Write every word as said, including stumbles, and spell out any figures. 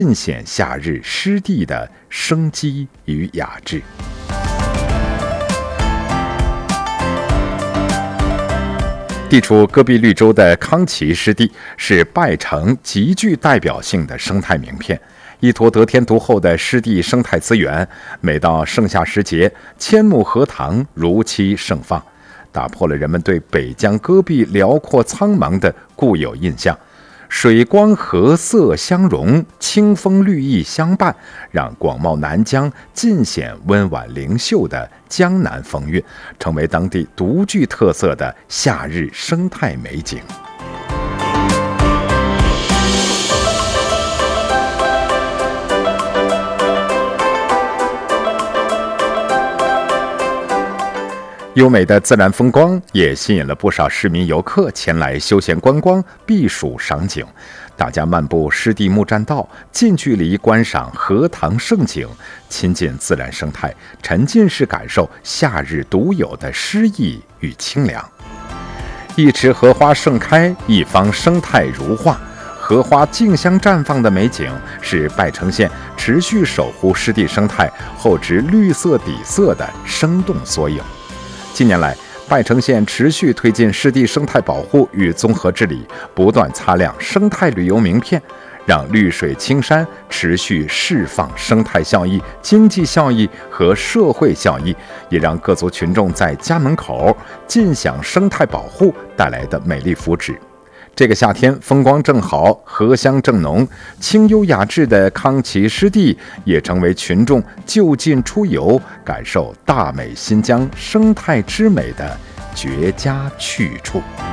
尽显夏日湿地的生机与雅致。地处戈壁绿洲的康奇湿地是拜城极具代表性的生态名片，一坨得天独厚的湿地生态资源，每到盛夏时节，千亩荷塘如期盛放，打破了人们对北疆戈壁辽阔苍茫的固有印象。水光河色相融，清风绿意相伴，让广袤南疆尽显温婉灵秀的江南风韵，成为当地独具特色的夏日生态美景。优美的自然风光也吸引了不少市民游客前来休闲观光、避暑赏景。大家漫步湿地木栈道，近距离观赏荷塘盛景，亲近自然生态，沉浸式感受夏日独有的诗意与清凉。一池荷花盛开，一方生态如画，荷花竞相绽放的美景是拜城县持续守护湿地生态、厚植绿色底色的生动缩影。近年来，拜城县持续推进湿地生态保护与综合治理，不断擦亮生态旅游名片，让绿水青山持续释放生态效益、经济效益和社会效益，也让各族群众在家门口尽享生态保护带来的美丽福祉。这个夏天风光正好，荷香正浓，清幽雅致的康奇湿地也成为群众就近出游、感受大美新疆生态之美的绝佳去处。